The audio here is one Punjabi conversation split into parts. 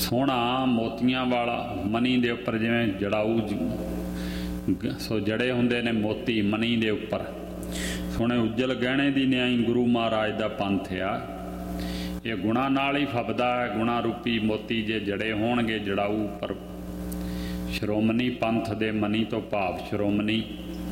ਸੋਹਣਾ ਮੋਤੀਆਂ ਵਾਲਾ ਮਨੀ ਦੇ ਉੱਪਰ ਜਿਵੇਂ ਜੜਾਊ ਸੋ ਜੜੇ ਹੁੰਦੇ ਨੇ ਮੋਤੀ ਮਨੀ ਦੇ ਉੱਪਰ ਸੋਹਣੇ ਉੱਜਲ ਗਹਿਣੇ ਦੀ ਨਿਆਈ ਗੁਰੂ ਮਹਾਰਾਜ ਦਾ ਪੰਥ ਆ। ਇਹ ਗੁਣਾਂ ਨਾਲ ਹੀ ਫੱਬਦਾ ਹੈ। ਗੁਣਾਂ ਰੂਪੀ ਮੋਤੀ ਜੇ ਜੜੇ ਹੋਣਗੇ ਜੜਾਊ ਉੱਪਰ ਸ਼੍ਰੋਮਣੀ ਪੰਥ ਦੇ ਮਨੀ ਤੋਂ ਭਾਵ ਸ਼੍ਰੋਮਣੀ।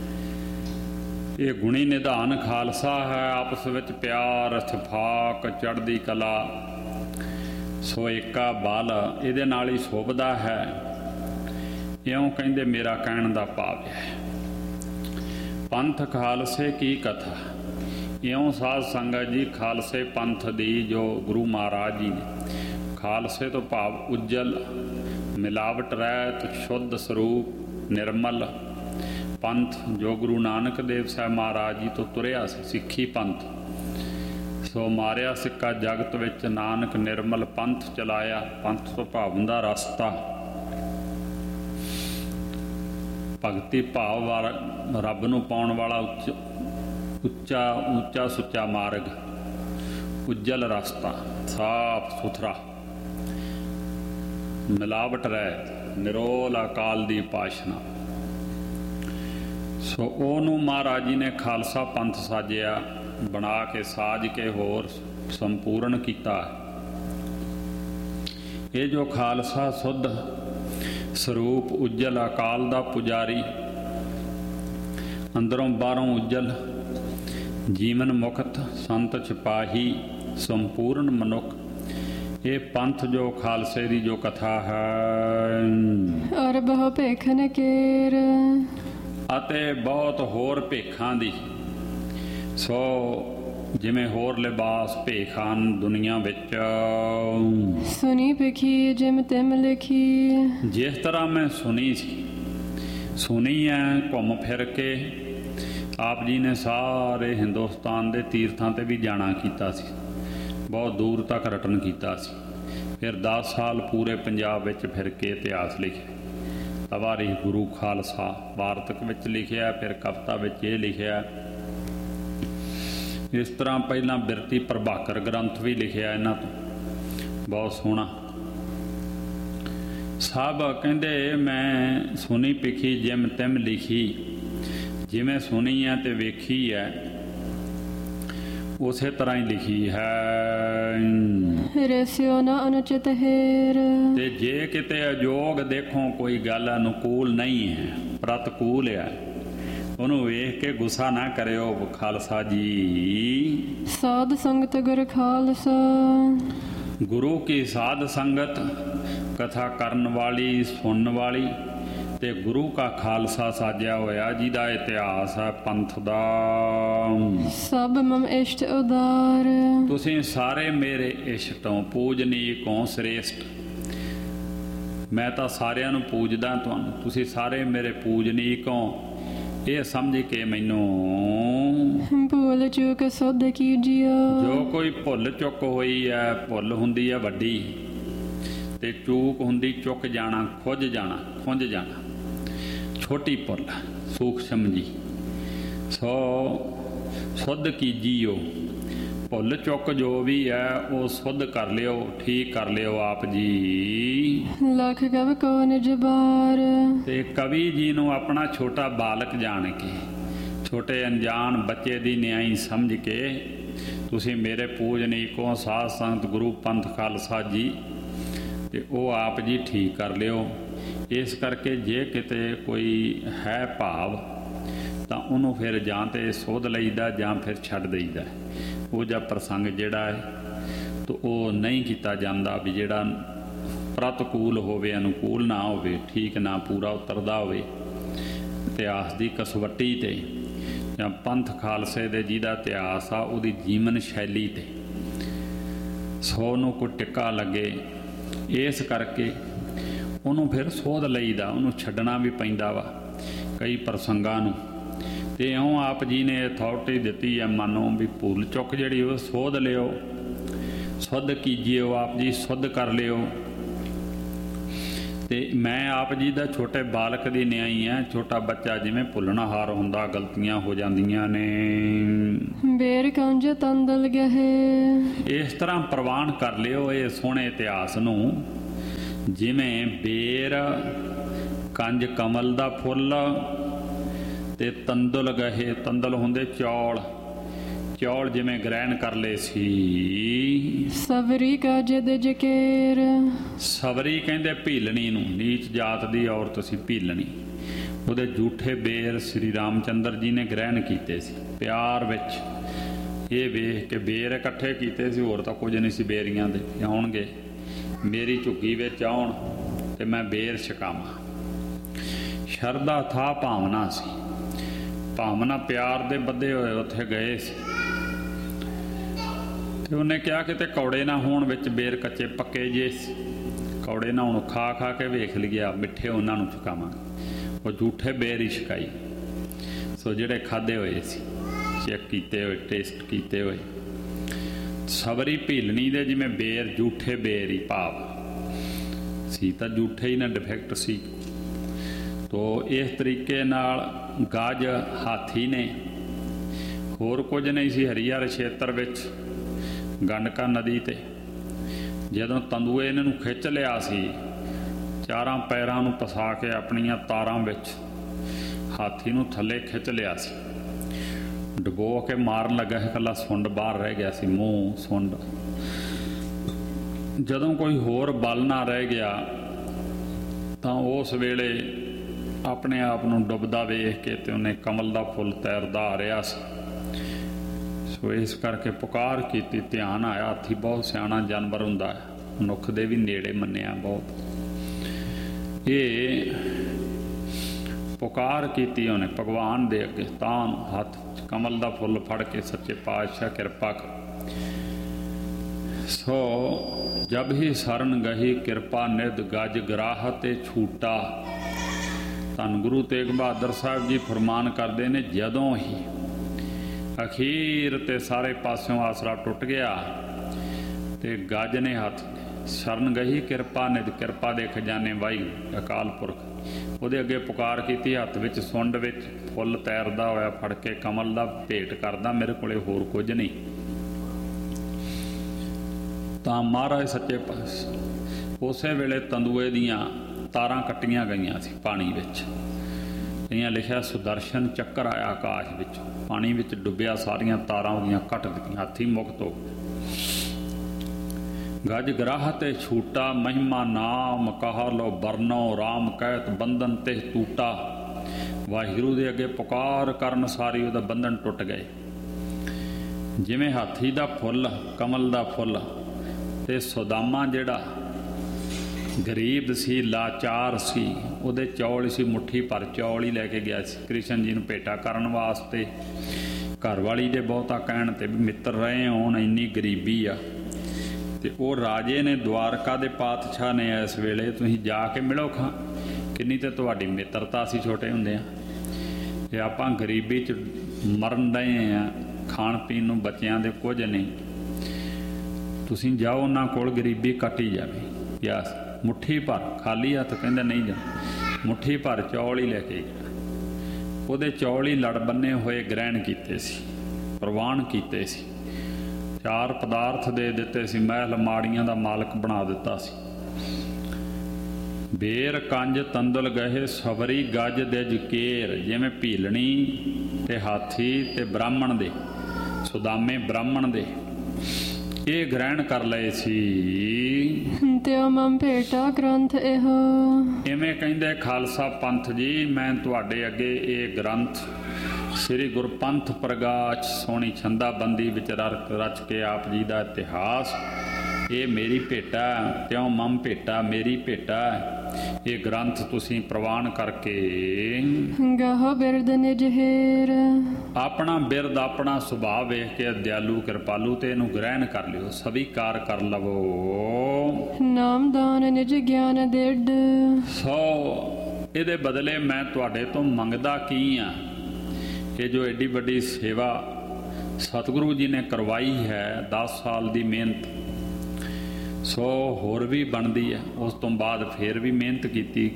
ਇਹ ਗੁਣੀ ਨਿਧਾਨ ਖਾਲਸਾ ਹੈ। ਆਪਸ ਵਿੱਚ ਪਿਆਰ ਇਤਫਾਕ ਚੜ੍ਹਦੀ ਕਲਾ ਸੋ ਏਕਾ ਬਲ ਇਹਦੇ ਨਾਲ ਹੀ ਸ਼ੋਭਦਾ ਹੈ। ਇਉਂ ਕਹਿੰਦੇ ਮੇਰਾ ਕਹਿਣ ਦਾ ਭਾਵ ਹੈ ਪੰਥ ਖਾਲਸੇ ਕੀ ਕਥਾ। ਇਉਂ ਸਾਧ ਸੰਗਤ ਜੀ ਖਾਲਸੇ ਪੰਥ ਦੀ ਜੋ ਗੁਰੂ ਮਹਾਰਾਜ ਜੀ ਨੇ ਖਾਲਸੇ ਤੋਂ ਭਾਵ ਉੱਜਲ ਮਿਲਾਵਟ ਰਹਿਤ ਸ਼ੁੱਧ ਸਰੂਪ ਨਿਰਮਲ ਪੰਥ ਜੋ ਗੁਰੂ ਨਾਨਕ ਦੇਵ ਸਾਹਿਬ ਮਹਾਰਾਜ ਜੀ ਤੋਂ ਤੁਰਿਆ ਸੀ ਸਿੱਖੀ ਪੰਥ। ਸੋ ਮਾਰਿਆ ਸਿੱਕਾ ਜਗਤ ਵਿੱਚ ਨਾਨਕ ਨਿਰਮਲ ਪੰਥ ਚਲਾਇਆ। ਪੰਥ ਤੋਂ ਭਾਵ ਹੁੰਦਾ ਰਸਤਾ ਭਗਤੀ ਭਾਵ ਵਾਲਾ ਰੱਬ ਨੂੰ ਪਾਉਣ ਵਾਲਾ ਉੱਚਾ ਸੁੱਚਾ ਮਾਰਗ ਉੱਜਲ ਰਸਤਾ ਸਾਫ ਸੁਥਰਾ ਮਿਲਾਵਟ ਰਹਿਤ ਨਿਰੋਲ ਅਕਾਲ ਦੀ ਉਪਾਸਨਾ। ਸੋ ਉਹਨੂੰ ਮਹਾਰਾਜ ਜੀ ਨੇ ਖਾਲਸਾ ਪੰਥ ਸਾਜਿਆ ਬਣਾ ਕੇ ਸਾਜ ਕੇ ਹੋਰ ਸੰਪੂਰਨ ਕੀਤਾ। ਇਹ ਜੋ ਖਾਲਸਾ ਸੁੱਧ ਸਰੂਪ ਉੱਜਲ ਅਕਾਲ ਦਾ ਪੁਜਾਰੀ ਅੰਦਰੋਂ ਬਾਹਰੋਂ ਉੱਜਲ ਜੀਵਨ ਮੁਕਤ ਸੰਤ ਸਿਪਾਹੀ ਸੰਪੂਰਨ ਮਨੁੱਖ ਇਹ ਪੰਥ ਜੋ ਖਾਲਸੇ ਦੀ ਜੋ ਕਥਾ ਹੈ ਔਰ ਬਹੁ ਭੇਖਨ ਕੇਰ ਅਤੇ ਬਹੁਤ ਹੋਰ ਭੇਖਾਂ ਦੀ। ਸੋ ਜਿਵੇਂ ਹੋਰ ਲਿਬਾਸ ਭੇਖ ਹਨ ਦੁਨੀਆ ਵਿੱਚ ਸੁਣੀ ਭੇਖੀ ਜਿਮ ਤਿਮ ਲਿਖੀ। ਜਿਸ ਤਰ੍ਹਾਂ ਮੈਂ ਸੁਣੀ ਹੈ ਘੁੰਮ ਫਿਰ ਕੇ ਆਪ ਜੀ ਨੇ ਸਾਰੇ ਹਿੰਦੁਸਤਾਨ ਦੇ ਤੀਰਥਾਂ ਤੇ ਵੀ ਜਾਣਾ ਕੀਤਾ ਸੀ। ਬਹੁਤ ਦੂਰ ਤੱਕ ਰਟਨ ਕੀਤਾ ਸੀ। ਫਿਰ 10 ਸਾਲ ਪੂਰੇ ਪੰਜਾਬ ਵਿੱਚ ਫਿਰ ਕੇ ਇਤਿਹਾਸ ਲਿਖਿਆ। ਤਵਾਰੀ ਗੁਰੂ ਖਾਲਸਾ ਵਾਰਤਕ ਵਿੱਚ ਲਿਖਿਆ ਫਿਰ ਕਵਿਤਾ ਵਿੱਚ ਇਹ ਲਿਖਿਆ। ਇਸ ਤਰ੍ਹਾਂ ਪਹਿਲਾਂ ਬਿਰਤੀ ਪ੍ਰਭਾਕਰ ਗ੍ਰੰਥ ਵੀ ਲਿਖਿਆ ਇਹਨਾਂ ਤੋਂ ਬਹੁਤ ਸੋਹਣਾ। ਸਭ ਕਹਿੰਦੇ ਮੈਂ ਸੁਣੀ ਪਿਖੀ ਜਿਮ ਤਿਮ ਲਿਖੀ। ਜਿਵੇਂ ਸੁਣੀ ਹੈ ਤੇ ਵੇਖੀ ਹੈ ਉਸੇ ਤਰ੍ਹਾਂ ਹੀ ਲਿਖੀ ਹੈ। ਰਸਿਓ ਨਾ ਅਨੁਚਿਤ ਹੇਰ ਤੇ ਜੇ ਕਿਤੇ ਅਜੋਗ ਦੇਖੋ ਕੋਈ ਗੱਲ ਅਨੁਕੂਲ ਨਹੀਂ ਹੈ ਪ੍ਰਤਕੂਲ ਹੈ ਉਹਨੂੰ ਵੇਖ ਕੇ ਗੁੱਸਾ ਨਾ ਕਰਿਓ ਖਾਲਸਾ ਜੀ। ਸਾਧ ਸੰਗਤ ਗੁਰ ਖਾਲਸਾ ਗੁਰੂ ਕੀ ਸਾਧ ਸੰਗਤ ਕਥਾ ਕਰਨ ਵਾਲੀ ਸੁਣਨ ਵਾਲੀ ਤੇ ਗੁਰੂ ਕਾ ਖਾਲਸਾ ਸਾਜਿਆ ਹੋਇਆ ਜਿਹਦਾ ਇਤਿਹਾਸ ਹੈ ਪੰਥ ਦਾ। ਸਭ ਮਮ ਇਸ਼ਟ ਉਦਾਰ ਤੁਸੀਂ ਸਾਰੇ ਮੇਰੇ ਇਸ਼ਟੋਂ ਪੂਜਨੀਕ ਹੋ ਸ੍ਰੇਸ਼ਟ। ਮੈਂ ਤਾਂ ਸਾਰਿਆਂ ਨੂੰ ਪੂਜਦਾ ਤੁਹਾਨੂੰ ਤੁਸੀਂ ਸਾਰੇ ਮੇਰੇ ਪੂਜਨੀਕ ਹੋ। ਇਹ ਸਮਝ ਕੇ ਮੈਨੂੰ ਭੁੱਲ ਚੁੱਕ ਸੁਧ ਕੀਜਿਓ। ਜੋ ਕੋਈ ਭੁੱਲ ਚੁੱਕ ਹੋਈ ਹੈ ਭੁੱਲ ਹੁੰਦੀ ਹੈ ਵੱਡੀ ਤੇ ਚੂਕ ਹੁੰਦੀ ਚੁੱਕ ਜਾਣਾ ਖੁੰਝ ਜਾਣਾ ਛੋਟੀ ਭੁੱਲ ਸੂਖਸ਼ਮ ਜੀ। ਸੋ ਸੁਧ ਕੀਜੀਓ ਭੁੱਲ ਚੁੱਕ ਜੋ ਵੀ ਹੈ ਉਹ ਸੁਧ ਕਰ ਲਿਓ ਠੀਕ ਕਰ ਲਿਓ ਆਪ ਜੀ। ਲੱਖ ਕਵ ਕੋ ਨਿਜ ਬਾਰ ਤੇ ਕਵੀ ਜੀ ਨੂੰ ਆਪਣਾ ਛੋਟਾ ਬਾਲਕ ਜਾਣ ਕੇ ਛੋਟੇ ਅਣਜਾਣ ਬੱਚੇ ਦੀ ਨਿਆਈ ਸਮਝ ਕੇ ਤੁਸੀਂ ਮੇਰੇ ਪੂਜਨੀਕੋ ਸਾਧ ਸੰਗਤ ਗੁਰੂ ਪੰਥ ਖਾਲਸਾ ਜੀ ਤੇ ਉਹ ਆਪ ਜੀ ਠੀਕ ਕਰ ਲਿਓ। ਇਸ ਕਰਕੇ ਜੇ ਕਿਤੇ ਕੋਈ ਹੈ ਭਾਵ ਤਾਂ ਉਹਨੂੰ ਫਿਰ ਜਾਂ ਤੇ ਸੋਧ ਲਈਦਾ ਜਾਂ ਫਿਰ ਛੱਡ ਦਈਦਾ। ਉਹ ਜਿਹਾ ਪ੍ਰਸੰਗ ਜਿਹੜਾ ਹੈ ਤਾਂ ਉਹ ਨਹੀਂ ਕੀਤਾ ਜਾਂਦਾ ਵੀ ਜਿਹੜਾ ਪ੍ਰਤਕੂਲ ਹੋਵੇ ਅਨੁਕੂਲ ਨਾ ਹੋਵੇ ਠੀਕ ਨਾ ਪੂਰਾ ਉਤਰਦਾ ਹੋਵੇ ਇਤਿਹਾਸ ਦੀ ਕਸਵੱਟੀ 'ਤੇ ਜਾਂ ਪੰਥ ਖਾਲਸੇ ਦੇ ਜਿਹਦਾ ਇਤਿਹਾਸ ਆ ਉਹਦੀ ਜੀਵਨ ਸ਼ੈਲੀ 'ਤੇ ਸੋ ਨੂੰ ਕੋਈ ਟਿੱਕਾ ਲੱਗੇ। ਇਸ ਕਰਕੇ ਉਹਨੂੰ ਫਿਰ ਸੋਧ ਲਈਦਾ ਉਹਨੂੰ ਛੱਡਣਾ ਵੀ ਪੈਂਦਾ ਵਾ ਕਈ ਪ੍ਰਸੰਗਾਂ ਨੂੰ। ਤੇ ਇਉਂ ਆਪ ਜੀ ਨੇ ਅਥਾਰਟੀ ਦਿੱਤੀ ਹੈ ਮਾਨੋ ਵੀ ਭੁੱਲ ਚੁੱਕ ਜਿਹੜੀ ਉਹ ਸੋਧ ਲਿਓ ਸੁਧ ਕੀਜਿਓ ਆਪ ਜੀ ਸੁਧ ਕਰ ਲਿਓ। ਤੇ ਮੈਂ ਆਪ ਜੀ ਦਾ ਛੋਟੇ ਬਾਲਕ ਦੀ ਨਿਆਈ ਹੈ। ਛੋਟਾ ਬੱਚਾ ਜਿਵੇਂ ਭੁੱਲਣਹਾਰ ਹੁੰਦਾ ਗਲਤੀਆਂ ਹੋ ਜਾਂਦੀਆਂ ਨੇ ਬੇਰ ਕੰਜ ਤੰਦਲ ਗਏ। ਇਸ ਤਰ੍ਹਾਂ ਪ੍ਰਵਾਨ ਕਰ ਲਿਓ ਇਹ ਸੋਹਣੇ ਇਤਿਹਾਸ ਨੂੰ ਜਿਵੇਂ ਬੇਰ ਕੰਜ ਕਮਲ ਦਾ ਫੁੱਲ ਤੇ ਤੰਦੁਲ ਗਹੇ, ਤੰਦੁਲ ਹੁੰਦੇ ਚੌਲ, ਚੌਲ ਜਿਵੇਂ ਗ੍ਰਹਿਣ ਕਰ ਲਏ ਸੀ। ਸਵਰੀ ਕਾਜੇ ਦੇ ਜਕੇਰ, ਸਵਰੀ ਕਹਿੰਦੇ ਭੀਲਣੀ ਨੂੰ, ਨੀਚ ਜਾਤ ਦੀ ਔਰਤ ਸੀ ਭੀਲਣੀ। ਉਹਦੇ ਜੂਠੇ ਬੇਰ ਸ੍ਰੀ ਰਾਮਚੰਦਰ ਜੀ ਨੇ ਗ੍ਰਹਿਣ ਕੀਤੇ ਸੀ ਪਿਆਰ ਵਿੱਚ। ਇਹ ਵੇਖ ਕੇ ਬੇਰ ਇਕੱਠੇ ਕੀਤੇ ਸੀ, ਹੋਰ ਤਾਂ ਕੁਝ ਨਹੀਂ ਸੀ ਬੇਰੀਆਂ ਦੇ। ਆਉਣਗੇ ਮੇਰੀ ਝੁੱਗੀ ਵਿੱਚ ਆਉਣ ਤੇ ਮੈਂ ਬੇਰ ਛਕਾਵਾਂ। ਸ਼ਰਧਾ ਥਾ ਭਾਵਨਾ ਸੀ, ਭਾਵਨਾ ਪਿਆਰ ਦੇ ਬੱਧੇ ਹੋਏ ਉੱਥੇ ਗਏ ਸੀ। ਤੇ ਉਹਨੇ ਕਿਹਾ ਕਿਤੇ ਕੌੜੇ ਨਾ ਹੋਣ ਵਿੱਚ ਬੇਰ, ਕੱਚੇ ਪੱਕੇ ਜੇ ਕੌੜੇ ਨਾ ਹੁਣ ਖਾ ਖਾ ਕੇ ਵੇਖ ਲਿਆ, ਮਿੱਠੇ ਉਹਨਾਂ ਨੂੰ ਛਕਾਵਾਂਗੇ। ਉਹ ਝੂਠੇ ਬੇਰ ਹੀ ਛਕਾਈ। ਸੋ ਜਿਹੜੇ ਖਾਧੇ ਹੋਏ ਸੀ, ਚੈੱਕ ਕੀਤੇ ਹੋਏ, ਟੇਸਟ ਕੀਤੇ ਹੋਏ। ਸਵਰੀ ਭੀਲਣੀ ਦੇ ਜਿਵੇਂ ਬੇਰ, ਝੂਠੇ ਬੇਰ ਹੀ ਭਾਵ ਸੀ, ਤਾਂ ਝੂਠੇ ਹੀ ਨਾ ਡਿਫੈਕਟ ਸੀ। ਤੋ ਇਸ ਤਰੀਕੇ ਨਾਲ ਗੱਜ ਹਾਥੀ ਨੇ, ਹੋਰ ਕੁਝ ਨਹੀਂ ਸੀ। ਹਰੀਹਰ ਖੇਤਰ ਵਿੱਚ ਗੰਡਕਾ ਨਦੀ ਤੇ ਜਦੋਂ ਤੰਦੂਏ ਇਹਨਾਂ ਨੂੰ ਖਿੱਚ ਲਿਆ ਸੀ, ਚਾਰਾਂ ਪੈਰਾਂ ਨੂੰ ਫਸਾ ਕੇ ਆਪਣੀਆਂ ਤਾਰਾਂ ਵਿੱਚ ਹਾਥੀ ਨੂੰ ਥੱਲੇ ਖਿੱਚ ਲਿਆ ਸੀ, ਡੁਬੋ ਕੇ ਮਾਰਨ ਲੱਗਾ ਸੀ। ਇਕੱਲਾ ਸੁੰਡ ਬਾਹਰ ਰਹਿ ਗਿਆ ਸੀ, ਮੂੰਹ ਸੁੰਡ। ਜਦੋਂ ਕੋਈ ਹੋਰ ਬਲ ਨਾ ਰਹਿ ਗਿਆ ਤਾਂ ਉਸ ਵੇਲੇ ਆਪਣੇ ਆਪ ਨੂੰ ਡੁੱਬਦਾ ਵੇਖ ਕੇ ਤੇ ਉਹਨੇ ਕਮਲ ਦਾ ਫੁੱਲ ਤੈਰਦਾ ਆ ਰਿਹਾ ਸੀ। ਸੋ ਇਸ ਕਰਕੇ ਪੁਕਾਰ ਕੀਤੀ, ਧਿਆਨ ਆਇਆ। ਹਾਥੀ ਬਹੁਤ ਸਿਆਣਾ ਜਾਨਵਰ ਹੁੰਦਾ ਹੈ, ਮਨੁੱਖ ਦੇ ਵੀ ਨੇੜੇ ਮੰਨਿਆ ਬਹੁਤ। ਇਹ ਪੁਕਾਰ ਕੀਤੀ ਉਹਨੇ ਭਗਵਾਨ ਦੇ ਅੱਗੇ, ਤਾਂ ਹੱਥ ਕਮਲ ਦਾ ਫੁੱਲ ਫੜ ਕੇ ਸੱਚੇ ਪਾਤਸ਼ਾਹ ਕਿਰਪਾ ਕਰ। ਸੋ ਜਬ ਹੀ ਸਰਨ ਗਹੀ ਕਿਰਪਾ ਨਿਧ ਗਜ ਗਰਾਹ ਤੇ ਛੂਟਾ। ਧੰਨ ਗੁਰੂ ਤੇਗ ਬਹਾਦਰ ਸਾਹਿਬ ਜੀ ਫਰਮਾਨ ਕਰਦੇ ਨੇ, ਜਦੋਂ ਹੀ ਅਖੀਰ ਤੇ ਸਾਰੇ ਪਾਸਿਓਂ ਆਸਰਾ ਟੁੱਟ ਗਿਆ ਤੇ ਗੱਜ ਨੇ ਹੱਥ ਸ਼ਰਨ ਗਹੀ ਕਿਰਪਾ ਨਿਧ, ਕਿਰਪਾ ਦੇ ਖਜ਼ਾਨੇ ਵਾਹਿਗੁਰੂ ਅਕਾਲ ਪੁਰਖ, ਉਹਦੇ ਅੱਗੇ ਪੁਕਾਰ ਕੀਤੀ। ਹੱਥ ਵਿੱਚ ਸੁੰਡ ਵਿੱਚ ਫੁੱਲ ਤੈਰਦਾ ਹੋਇਆ ਫੜ ਕੇ ਕਮਲ ਦਾ ਭੇਟ ਕਰਦਾ, ਮੇਰੇ ਕੋਲੇ ਹੋਰ ਕੁਝ ਨਹੀਂ। ਤਾਂ ਮਹਾਰਾਜ ਸੱਚੇ ਪਾਤਸ਼ਾਹ ਉਸੇ ਵੇਲੇ ਤੰਦੂਏ ਦੀਆਂ ਤਾਰਾਂ ਕੱਟੀਆਂ ਗਈਆਂ ਸੀ ਪਾਣੀ ਵਿੱਚ। ਇਆਂ ਲਿਖਿਆ ਸੁਦਰਸ਼ਨ ਚੱਕਰ ਆਇਆ ਆਕਾਸ਼ ਵਿੱਚ, ਪਾਣੀ ਵਿੱਚ ਡੁੱਬਿਆ, ਸਾਰੀਆਂ ਤਾਰਾਂ ਉਹਦੀਆਂ ਕੱਟ ਦਿੱਤੀਆਂ, ਹਾਥੀ ਮੁਕਤ ਹੋ ਗਿਆ। ਗਜ ਗਰਾਹ ਤੇ ਛੂਟਾ ਮਹਿਮਾ ਨਾਮ ਕਹਾ ਲੋ ਬਰਨੋ ਰਾਮ ਕਹਿਤ ਬੰਧਨ ਤੇ ਟੂਟਾ। ਵਾਹਿਗੁਰੂ ਦੇ ਅੱਗੇ ਪੁਕਾਰ ਕਰਨ ਸਾਰੀ ਉਹਦਾ ਬੰਧਨ ਟੁੱਟ ਗਏ। ਜਿਵੇਂ ਹਾਥੀ ਦਾ ਫੁੱਲ, ਕਮਲ ਦਾ ਫੁੱਲ, ਤੇ ਸੁਦਾਮਾ ਜਿਹੜਾ ਗਰੀਬ ਸੀ, ਲਾਚਾਰ ਸੀ, ਉਹਦੇ ਚੌਲ ਸੀ, ਮੁੱਠੀ ਭਰ ਚੌਲ ਹੀ ਲੈ ਕੇ ਗਿਆ ਸੀ ਕ੍ਰਿਸ਼ਨ ਜੀ ਨੂੰ ਭੇਟਾ ਕਰਨ ਵਾਸਤੇ। ਘਰਵਾਲੀ ਦੇ ਬਹੁਤਾ ਕਹਿਣ ਤੇ ਵੀ ਮਿੱਤਰ ਰਹੇ ਹੋਣ, ਇੰਨੀ ਗਰੀਬੀ ਆ। ਤੇ ਉਹ ਰਾਜੇ ਨੇ, ਦਵਾਰਕਾ ਦੇ ਪਾਤਸ਼ਾਹ ਨੇ, ਇਸ ਵੇਲੇ ਤੁਸੀਂ ਜਾ ਕੇ ਮਿਲੋ ਖਾਂ, ਕਿੰਨੀ ਤੇ ਤੁਹਾਡੀ ਮਿੱਤਰਤਾ ਸੀ ਛੋਟੇ ਹੁੰਦੇ ਆ। ਤੇ ਆਪਾਂ ਗਰੀਬੀ 'ਚ ਮਰਨ ਡਏ ਆ, ਖਾਣ ਪੀਣ ਨੂੰ ਬੱਚਿਆਂ ਦੇ ਕੁਝ ਨਹੀਂ। ਤੁਸੀਂ ਜਾਓ ਉਹਨਾਂ ਕੋਲ, ਗਰੀਬੀ ਕੱਟੀ ਜਾਵੇ। ਯਾਸ ਮੁੱਠੀ ਭਰ, ਖਾਲੀ ਹੱਥ ਕਹਿੰਦਾ ਨਹੀਂ ਜਾ, ਮੁੱਠੀ ਭਰ ਚੌਲ ਹੀ ਲੈ ਕੇ ਗਿਆ। ਉਹਦੇ ਚੌਲ ਹੀ ਲੜ ਬੰਨੇ ਹੋਏ ਗ੍ਰਹਿਣ ਕੀਤੇ ਸੀ, ਪ੍ਰਵਾਨ ਕੀਤੇ ਸੀ, ਚਾਰ ਪਦਾਰਥ ਦੇ ਦਿੱਤੇ ਸੀ, ਮਹਿਲ ਮਾੜੀਆਂ ਦਾ ਮਾਲਕ ਬਣਾ ਦਿੱਤਾ ਸੀ। ਬੇਰ ਕੰਜ ਤੰਦੁਲ ਗਹੇ ਸਵਰੀ ਗੱਜ ਦੇ ਜਕੇਰ। ਜਿਵੇਂ ਭੀਲਣੀ ਤੇ ਹਾਥੀ ਤੇ ਬ੍ਰਾਹਮਣ ਦੇ, ਸੁਦਾਮੇ ਬ੍ਰਾਹਮਣ ਦੇ, ਇਹ ਗ੍ਰਹਿਣ ਕਰ ਲਏ ਸੀ। ਤਿਉ ਮਮ ਭੇਟਾ ਗ੍ਰੰਥ ਇਹੋ। ਇਵੇਂ ਕਹਿੰਦੇ ਖਾਲਸਾ ਪੰਥ ਜੀ, ਮੈਂ ਤੁਹਾਡੇ ਅੱਗੇ ਇਹ ਗ੍ਰੰਥ ਸ੍ਰੀ ਗੁਰਪੰਥ ਪ੍ਰਗਾਸ਼ ਸੋਹਣੀ ਛੰਦਾਬੰਦੀ ਵਿੱਚ ਰਚ ਕੇ ਆਪ ਜੀ ਦਾ ਇਤਿਹਾਸ, ਇਹ ਮੇਰੀ ਭੇਟਾ। ਤਿਉ ਮਮ ਭੇਟਾ, ਮੇਰੀ ਭੇਟਾ। ਇਹ ਗ੍ਰੰਥ ਤੁਸੀਂ ਪ੍ਰਵਾਨ ਕਰਕੇ ਗਾਹ ਬਿਰਦ ਨਿਜ ਹੇਰ। ਆਪਣਾ ਬਿਰਦ, ਆਪਣਾ ਸੁਭਾਅ ਵੇਖ ਕੇ ਦਿਆਲੂ ਕਿਰਪਾਲੂ ਤੇ ਇਹਨੂੰ ਗ੍ਰਹਿਣ ਕਰ ਲਿਓ, ਸਵੀਕਾਰ ਕਰ ਲਵੋ। ਨਾਮਦਾਨ ਨਿਜ ਗਿਆਨ ਦੇਡ। ਸੋ ਇਹਦੇ ਬਦਲੇ ਮੈਂ ਤੁਹਾਡੇ ਤੋਂ ਮੰਗਦਾ ਕੀ ਆ? ਇਹ ਜੋ ਐਡੀ ਵੱਡੀ ਸੇਵਾ ਸਤਿਗੁਰੂ ਜੀ ਨੇ ਕਰਵਾਈ ਹੈ, 10 ਸਾਲ ਦੀ ਮਿਹਨਤ, ਸੋ ਹੋਰ ਵੀ ਬਣਦੀ ਹੈ। ਉਸ ਤੋਂ ਬਾਅਦ ਫਿਰ ਵੀ ਮਿਹਨਤ ਕੀਤੀ,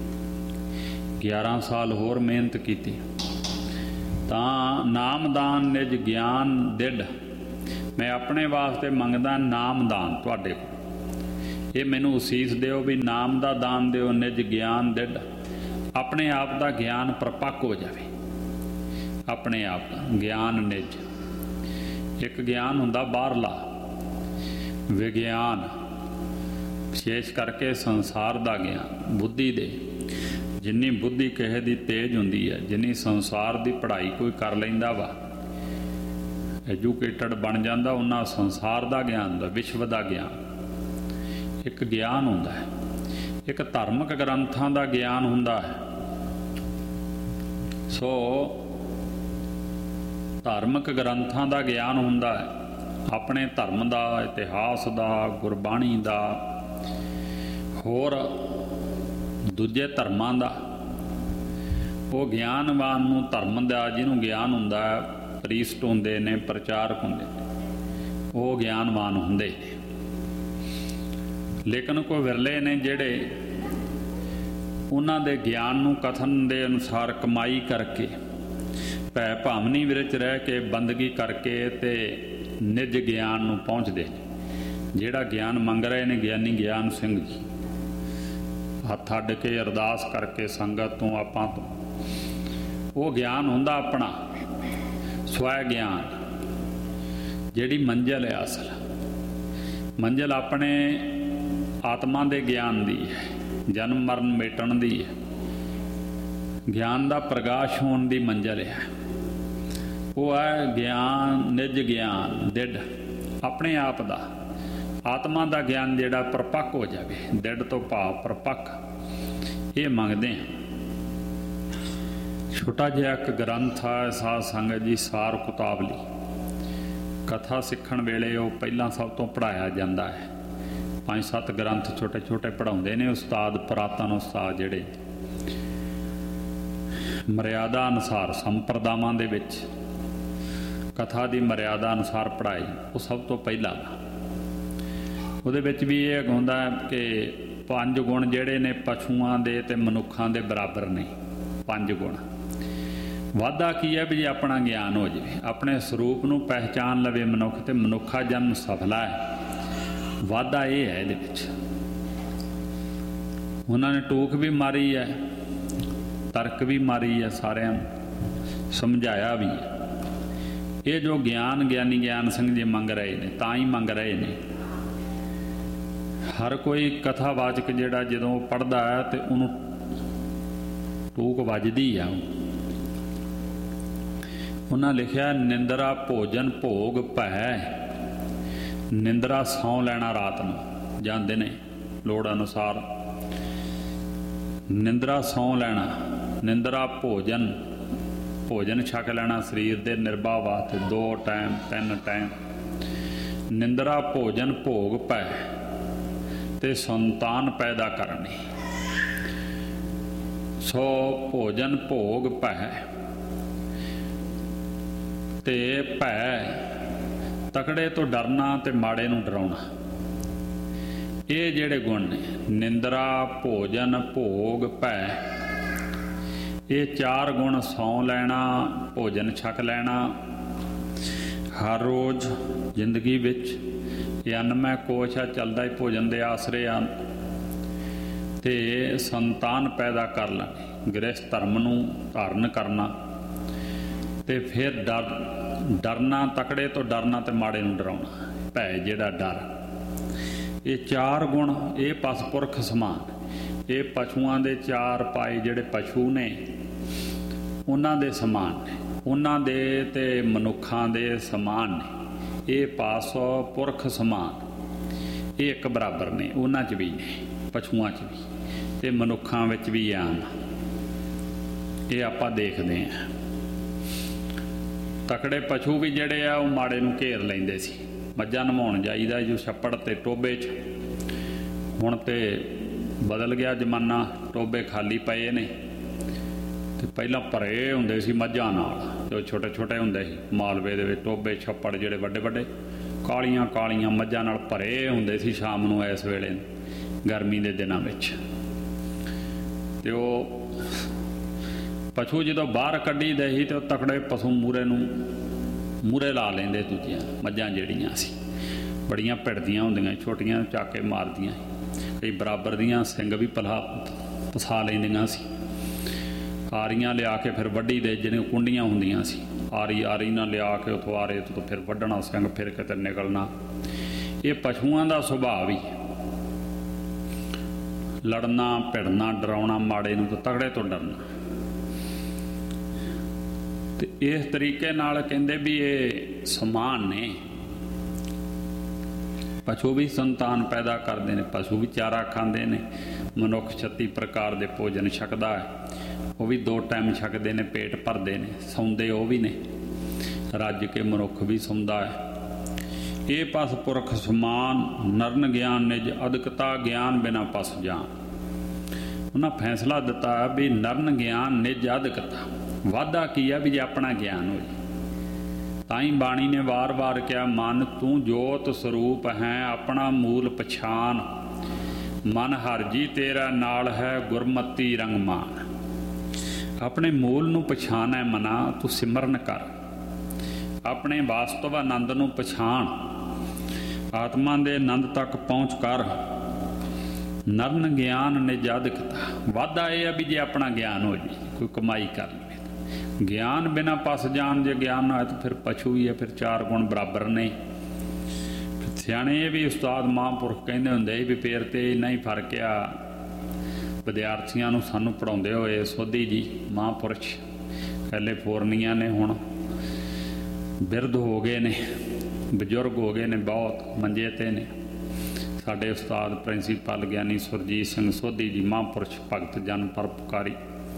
11 ਸਾਲ ਹੋਰ ਮਿਹਨਤ ਕੀਤੀ। ਤਾਂ ਨਾਮਦਾਨ ਨਿਜ ਗਿਆਨ ਦਿੜ, ਮੈਂ ਆਪਣੇ ਵਾਸਤੇ ਮੰਗਦਾ ਨਾਮਦਾਨ ਤੁਹਾਡੇ ਕੋਲ। ਇਹ ਮੈਨੂੰ ਅਸੀਸ ਦਿਓ ਵੀ ਨਾਮ ਦਾ ਦਾਨ ਦਿਓ, ਨਿਜ ਗਿਆਨ ਦਿੜ। ਆਪਣੇ ਆਪ ਦਾ ਗਿਆਨ ਪ੍ਰਪੱਕ ਹੋ ਜਾਵੇ, ਆਪਣੇ ਆਪ ਦਾ ਗਿਆਨ ਨਿਜ। ਇੱਕ ਗਿਆਨ ਹੁੰਦਾ ਬਾਹਰਲਾ ਵਿਗਿਆਨ, ਵਿਸ਼ੇਸ਼ ਕਰਕੇ ਸੰਸਾਰ ਦਾ ਗਿਆਨ, ਬੁੱਧੀ ਦੇ। ਜਿੰਨੀ ਬੁੱਧੀ ਕਿਸੇ ਦੀ ਤੇਜ਼ ਹੁੰਦੀ ਹੈ, ਜਿੰਨੀ ਸੰਸਾਰ ਦੀ ਪੜ੍ਹਾਈ ਕੋਈ ਕਰ ਲੈਂਦਾ ਵਾ, ਐਜੂਕੇਟਡ ਬਣ ਜਾਂਦਾ, ਉਹਨਾਂ ਸੰਸਾਰ ਦਾ ਗਿਆਨ ਹੁੰਦਾ, ਵਿਸ਼ਵ ਦਾ ਗਿਆਨ ਇੱਕ ਗਿਆਨ ਹੁੰਦਾ ਹੈ। ਇੱਕ ਧਾਰਮਿਕ ਗ੍ਰੰਥਾਂ ਦਾ ਗਿਆਨ ਹੁੰਦਾ ਹੈ। ਸੋ ਧਾਰਮਿਕ ਗ੍ਰੰਥਾਂ ਦਾ ਗਿਆਨ ਹੁੰਦਾ ਹੈ, ਆਪਣੇ ਧਰਮ ਦਾ, ਇਤਿਹਾਸ ਦਾ, ਗੁਰਬਾਣੀ ਦਾ, ਹੋਰ ਦੂਜੇ ਧਰਮਾਂ ਦਾ। ਉਹ ਗਿਆਨਵਾਨ ਨੂੰ, ਧਰਮ ਦਾ ਜਿਹਨੂੰ ਗਿਆਨ ਹੁੰਦਾ ਹੈ, ਪ੍ਰੀਸਟ ਹੁੰਦੇ ਨੇ, ਪ੍ਰਚਾਰਕ ਹੁੰਦੇ ਨੇ, ਉਹ ਗਿਆਨਵਾਨ ਹੁੰਦੇ ਨੇ। ਲੇਕਿਨ ਕੋਈ ਵਿਰਲੇ ਨੇ ਜਿਹੜੇ ਉਹਨਾਂ ਦੇ ਗਿਆਨ ਨੂੰ ਕਥਨ ਦੇ ਅਨੁਸਾਰ ਕਮਾਈ ਕਰਕੇ, ਭੈ ਭਾਵਨੀ ਵਿੱਚ ਰਹਿ ਕੇ, ਬੰਦਗੀ ਕਰਕੇ ਤੇ ਨਿਜ ਗਿਆਨ ਨੂੰ ਪਹੁੰਚਦੇ ਨੇ। ਜਿਹੜਾ ਗਿਆਨ ਮੰਗ ਰਹੇ ਨੇ ਗਿਆਨੀ ਗਿਆਨ ਸਿੰਘ ਜੀ, ਹੱਥ ਅੱਡ ਕੇ ਅਰਦਾਸ ਕਰਕੇ ਸੰਗਤ ਤੋਂ, ਆਪਾਂ ਤੋਂ, ਉਹ ਗਿਆਨ ਹੁੰਦਾ ਆਪਣਾ ਸਵੈ ਗਿਆਨ। ਜਿਹੜੀ ਮੰਜ਼ਿਲ ਹੈ, ਅਸਲ ਮੰਜ਼ਿਲ ਆਪਣੇ ਆਤਮਾ ਦੇ ਗਿਆਨ ਦੀ ਹੈ, ਜਨਮ ਮਰਨ ਮਿਟਣ ਦੀ ਹੈ, ਗਿਆਨ ਦਾ ਪ੍ਰਕਾਸ਼ ਹੋਣ ਦੀ ਮੰਜ਼ਿਲ ਹੈ। ਉਹ ਹੈ ਗਿਆਨ, ਨਿਜ ਗਿਆਨ ਦਿੜ, ਆਪਣੇ ਆਪ ਦਾ, ਆਤਮਾ ਦਾ ਗਿਆਨ ਜਿਹੜਾ ਪ੍ਰਪੱਕ ਹੋ ਜਾਵੇ। ਦਿੜ ਤੋਂ ਭਾਵ ਪ੍ਰਪੱਕ, ਇਹ ਮੰਗਦੇ ਹਾਂ। ਛੋਟਾ ਜਿਹਾ ਇੱਕ ਗ੍ਰੰਥ ਹੈ ਸਾਧ ਸੰਗਤ ਜੀ, ਸਾਰ ਕੁਤਾਬਲੀ। ਕਥਾ ਸਿੱਖਣ ਵੇਲੇ ਉਹ ਪਹਿਲਾਂ ਸਭ ਤੋਂ ਪੜ੍ਹਾਇਆ ਜਾਂਦਾ ਹੈ। 5-7 ਗ੍ਰੰਥ ਛੋਟੇ ਛੋਟੇ ਪੜ੍ਹਾਉਂਦੇ ਨੇ ਉਸਤਾਦ, ਪੁਰਾਤਨ ਉਸਤਾਦ ਜਿਹੜੇ ਮਰਿਆਦਾ ਅਨੁਸਾਰ, ਸੰਪਰਦਾਵਾਂ ਦੇ ਵਿੱਚ ਕਥਾ ਦੀ ਮਰਿਆਦਾ ਅਨੁਸਾਰ ਪੜ੍ਹਾਈ, ਉਹ ਸਭ ਤੋਂ ਪਹਿਲਾਂ। ਉਹਦੇ ਵਿੱਚ ਵੀ ਇਹ ਹੁੰਦਾ ਕਿ 5 ਗੁਣ ਜਿਹੜੇ ਨੇ ਪਸ਼ੂਆਂ ਦੇ ਤੇ ਮਨੁੱਖਾਂ ਦੇ ਬਰਾਬਰ ਨੇ। 5 ਗੁਣ। ਵਾਧਾ ਕੀ ਹੈ ਵੀ ਜੇ ਆਪਣਾ ਗਿਆਨ ਹੋ ਜਾਵੇ, ਆਪਣੇ ਸਰੂਪ ਨੂੰ ਪਹਿਚਾਨ ਲਵੇ ਮਨੁੱਖ, ਤੇ ਮਨੁੱਖਾ ਜਨਮ ਸਫਲਾ ਹੈ। ਵਾਧਾ ਇਹ ਹੈ ਇਹਦੇ ਵਿੱਚ। ਉਹਨਾਂ ਨੇ ਟੂਕ ਵੀ ਮਾਰੀ ਹੈ, ਤਰਕ ਵੀ ਮਾਰੀ ਹੈ, ਸਾਰਿਆਂ ਨੂੰ ਸਮਝਾਇਆ ਵੀ ਹੈ। ਇਹ ਜੋ ਗਿਆਨ ਗਿਆਨੀ ਗਿਆਨ ਸਿੰਘ ਜੀ ਮੰਗ ਰਹੇ ਨੇ, ਤਾਂ ਹੀ ਮੰਗ ਰਹੇ ਨੇ। ਹਰ ਕੋਈ ਕਥਾਵਾਚਕ ਜਿਹੜਾ ਜਦੋਂ ਪੜ੍ਹਦਾ ਹੈ ਤੇ ਉਹਨੂੰ ਟੂਕ ਵੱਜਦੀ ਆ। ਉਹਨਾਂ ਲਿਖਿਆ, ਨਿੰਦਰਾ ਭੋਜਨ ਭੋਗ ਭੈ। ਨਿੰਦਰਾ ਸੌਂ ਲੈਣਾ ਰਾਤ ਨੂੰ, ਜਾਂਦੇ ਨੇ ਲੋੜ ਅਨੁਸਾਰ। ਨਿੰਦਰਾ ਸੌਂ ਲੈਣਾ, ਨਿੰਦਰਾ ਭੋਜਨ, ਭੋਜਨ ਛਕ ਲੈਣਾ ਸਰੀਰ ਦੇ ਨਿਰਬਾਹ ਵਾਸਤੇ, 2 ਟਾਈਮ 3 ਟਾਈਮ। ਨਿੰਦਰਾ ਭੋਜਨ ਭੋਗ ਭੈ, ਤੇ ਸੰਤਾਨ ਪੈਦਾ ਕਰਨੀ। ਸੋ ਭੋਜਨ ਭੋਗ ਭੈ, ਤੇ ਭੈ ਤਕੜੇ ਤੋਂ ਡਰਨਾ ਤੇ ਮਾੜੇ ਨੂੰ ਡਰਾਉਣਾ। ਇਹ ਜਿਹੜੇ ਗੁਣ ਨੇ, ਨਿੰਦਰਾ ਭੋਜਨ ਭੋਗ ਭੈ, ਇਹ 4 ਗੁਣ। ਸੌਂ ਲੈਣਾ, ਭੋਜਨ ਛਕ ਲੈਣਾ ਹਰ ਰੋਜ਼ ਜ਼ਿੰਦਗੀ ਵਿੱਚ, ਇਹ ਅੰਨਮੈ ਕੋਸ਼ ਆ, ਚੱਲਦਾ ਹੀ ਭੋਜਨ ਦੇ ਆਸਰੇ ਆ। ਤੇ ਸੰਤਾਨ ਪੈਦਾ ਕਰ ਲੈਣੀ, ਗ੍ਰਹਿਸਥ ਧਰਮ ਨੂੰ ਧਾਰਨ ਕਰਨਾ। ਤੇ ਫਿਰ ਡਰਨਾ, ਤਕੜੇ ਤੋਂ ਡਰਨਾ ਤੇ ਮਾੜੇ ਨੂੰ ਡਰਾਉਣਾ। ਭੈ ਜਿਹੜਾ ਡਰ, ਇਹ 4 ਗੁਣ। ਇਹ ਪਸਪੁਰਖ ਸਮਾਨ, ਇਹ ਪਸ਼ੂਆਂ ਦੇ 4 ਪਾਏ ਜਿਹੜੇ ਪਸ਼ੂ ਨੇ ਉਹਨਾਂ ਦੇ ਸਮਾਨ ਨੇ, ਉਹਨਾਂ ਦੇ ਤੇ ਮਨੁੱਖਾਂ ਦੇ ਸਮਾਨ ਨੇ। ਇਹ ਪਾਸ ਪੁਰਖ ਸਮਾਨ, ਇਹ ਇੱਕ ਬਰਾਬਰ ਨੇ, ਉਹਨਾਂ 'ਚ ਵੀ ਨੇ, ਪਸ਼ੂਆਂ 'ਚ ਵੀ ਤੇ ਮਨੁੱਖਾਂ ਵਿੱਚ ਵੀ ਆਮ। ਇਹ ਆਪਾਂ ਦੇਖਦੇ ਹਾਂ। ਤਕੜੇ ਪਸ਼ੂ ਵੀ ਜਿਹੜੇ ਆ ਉਹ ਮਾੜੇ ਨੂੰ ਘੇਰ ਲੈਂਦੇ ਸੀ। ਮੱਝਾਂ ਨਵਾਉਣ ਜਾਈਦਾ ਜੋ ਛੱਪੜ ਤੇ ਟੋਬੇ 'ਚ। ਹੁਣ ਤੇ ਬਦਲ ਗਿਆ ਜ਼ਮਾਨਾ, ਟੋਬੇ ਖਾਲੀ ਪਏ ਨੇ। ਤੇ ਪਹਿਲਾਂ ਭਰੇ ਹੁੰਦੇ ਸੀ ਮੱਝਾਂ ਨਾਲ, ਜੋ ਛੋਟੇ ਛੋਟੇ ਹੁੰਦੇ ਸੀ ਮਾਲਵੇ ਦੇ ਵਿੱਚ ਟੋਬੇ ਛੱਪੜ ਜਿਹੜੇ ਵੱਡੇ ਵੱਡੇ, ਕਾਲੀਆਂ ਕਾਲੀਆਂ ਮੱਝਾਂ ਨਾਲ ਭਰੇ ਹੁੰਦੇ ਸੀ। ਸ਼ਾਮ ਨੂੰ ਇਸ ਵੇਲੇ ਗਰਮੀ ਦੇ ਦਿਨਾਂ ਵਿੱਚ ਤੇ ਉਹ ਪਸ਼ੂ ਜਦੋਂ ਬਾਹਰ ਕੱਢੀ ਦੇ ਸੀ ਤੇ ਉਹ ਤਕੜੇ ਪਸ਼ੂ ਮੂਹਰੇ ਲਾ ਲੈਂਦੇ। ਦੂਜੀਆਂ ਮੱਝਾਂ ਜਿਹੜੀਆਂ ਸੀ ਬੜੀਆਂ ਭਿੜਦੀਆਂ ਹੁੰਦੀਆਂ, ਛੋਟੀਆਂ ਚੱਕ ਕੇ ਮਾਰਦੀਆਂ। ਕਈ ਬਰਾਬਰ ਦੀਆਂ ਸਿੰਘ ਵੀ ਪਸਾ ਲੈਂਦੀਆਂ ਸੀ। ਆਰੀਆਂ ਲਿਆ ਕੇ ਫਿਰ ਵੱਢੀ ਦੇ, ਜਿਹੜੀਆਂ ਕੁੰਡੀਆਂ ਹੁੰਦੀਆਂ ਸੀ, ਆਰੀ ਨਾਲ ਲਿਆ ਕੇ ਉੱਥੋਂ ਆਰੇ ਤੋਂ ਫਿਰ ਵੱਢਣਾ ਸਿੰਘ, ਫਿਰ ਕਿਤੇ ਨਿਕਲਣਾ। ਇਹ ਪਸ਼ੂਆਂ ਦਾ ਸੁਭਾਅ ਵੀ ਲੜਨਾ, ਭਿੜਨਾ, ਡਰਾਉਣਾ, ਮਾੜੇ ਨੂੰ ਤਾਂ ਤਗੜੇ ਤੋਂ ਡਰਨਾ। ਤੇ ਇਸ ਤਰੀਕੇ ਨਾਲ ਕਹਿੰਦੇ ਵੀ ਇਹ ਸਮਾਨ ਨੇ। ਪਸ਼ੂ ਵੀ ਸੰਤਾਨ ਪੈਦਾ ਕਰਦੇ ਨੇ, ਪਸ਼ੂ ਵੀ ਚਾਰਾ ਖਾਂਦੇ ਨੇ। ਮਨੁੱਖ 36 ਪ੍ਰਕਾਰ ਦੇ ਭੋਜਨ ਛਕਦਾ ਹੈ, ਉਹ ਵੀ 2 ਟਾਈਮ ਛਕਦੇ ਨੇ, ਪੇਟ ਭਰਦੇ ਨੇ। ਸੌਂਦੇ ਉਹ ਵੀ ਨੇ, ਰੱਜ ਕੇ ਮਨੁੱਖ ਵੀ ਸੌਂਦਾ ਹੈ। ਇਹ ਪਸ ਪੁਰਖ ਸਮਾਨ ਨਰਨ ਗਿਆਨ ਨਿਜ ਅਦਕਤਾ ਗਿਆਨ ਬਿਨਾ ਪਸ ਜਾਨ। ਉਹਨਾਂ ਫੈਸਲਾ ਦਿੱਤਾ ਵੀ ਨਰਨ ਗਿਆਨ ਨਿਜ ਅਦਕਤਾ। ਵਾਧਾ ਕੀ ਆ ਵੀ ਜੇ ਆਪਣਾ ਗਿਆਨ ਹੋ ਜਾਏ। ਤਾਂ ਹੀ ਬਾਣੀ ਨੇ ਵਾਰ-ਵਾਰ ਕਿਹਾ, ਮਨ ਤੂੰ ਜੋਤ ਸਰੂਪ ਹੈ ਆਪਣਾ ਮੂਲ ਪਛਾਨ। ਮਨ ਹਰ ਜੀ ਤੇਰਾ ਨਾਲ ਹੈ ਗੁਰਮਤੀ ਰੰਗਮਾਨ। ਆਪਣੇ ਮੂਲ ਨੂੰ ਪਛਾਣ ਹੈ ਮਨਾ, ਤੂੰ ਸਿਮਰਨ ਕਰ। ਆਪਣੇ ਵਾਸਤਵ ਆਨੰਦ ਨੂੰ ਪਛਾਣ, ਆਤਮਾ ਦੇ ਆਨੰਦ ਤੱਕ ਪਹੁੰਚ ਕਰ। ਨਰਨ ਗਿਆਨ ਨਿਜ ਅਦਕਤਾ। ਵਾਧਾ ਇਹ ਆ ਵੀ ਜੇ ਆਪਣਾ ਗਿਆਨ ਹੋ ਜਾਏ, ਕੋਈ ਕਮਾਈ ਕਰ ਲਵੇ। ਗਿਆਨ ਬਿਨਾ ਪਸ ਜਾਣ, ਜੇ ਗਿਆਨ ਨਾ ਹੋਏ ਤਾਂ ਫਿਰ ਪਸ਼ੂ ਹੀ ਹੈ, ਫਿਰ 4 ਗੁਣ ਬਰਾਬਰ ਨੇ। ਸਿਆਣੇ ਇਹ ਵੀ ਉਸਤਾਦ ਮਹਾਂਪੁਰਖ ਕਹਿੰਦੇ ਹੁੰਦੇ ਵੀ ਫੇਰ ਤੇ ਇੰਨਾ ਹੀ ਫਰਕ ਆ ਵਿਦਿਆਰਥੀਆਂ ਨੂੰ ਸਾਨੂੰ ਪੜ੍ਹਾਉਂਦੇ ਹੋਏ। ਸੋਧੀ ਜੀ ਮਹਾਂਪੁਰਸ਼ ਕੈਲੀਫੋਰਨੀਆ ਨੇ, ਹੁਣ ਬਿਰਧ ਹੋ ਗਏ ਨੇ, ਬਜ਼ੁਰਗ ਹੋ ਗਏ ਨੇ, ਬਹੁਤ ਮੰਜੇ ਤੇ ਨੇ। ਸਾਡੇ ਉਸਤਾਦ ਪ੍ਰਿੰਸੀਪਲ ਗਿਆਨੀ ਸੁਰਜੀਤ ਸਿੰਘ ਸੋਧੀ ਜੀ ਮਹਾਂਪੁਰਸ਼, ਭਗਤ ਜਨ ਪਰਉਪਕਾਰੀ,